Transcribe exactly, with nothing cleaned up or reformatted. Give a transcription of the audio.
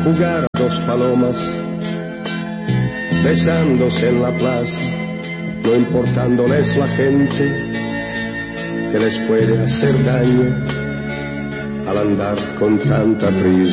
jugar a dos palomas, besándose en la plaza, no importándoles la gente que les puede hacer daño al andar con tanta prisa.